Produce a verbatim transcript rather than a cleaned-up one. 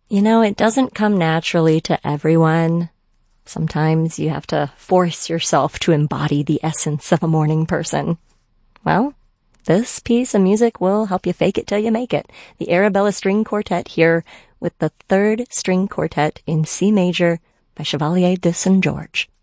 You know, it doesn't come naturally to everyone. Sometimes you have to force yourself to embody the essence of a morning person. Well, this piece of music will help you fake it till you make it. The Arabella String Quartet here with the Third String Quartet in C major by Chevalier de Saint George.